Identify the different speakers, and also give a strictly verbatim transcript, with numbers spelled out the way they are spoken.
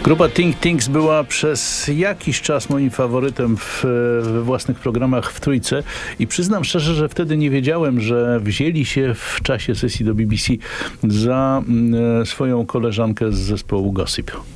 Speaker 1: Grupa Think Things była przez jakiś czas moim faworytem w, we własnych programach w Trójce i przyznam szczerze, że wtedy nie wiedziałem, że wzięli się w czasie sesji do B B C za mm, swoją koleżankę z zespołu Gossip.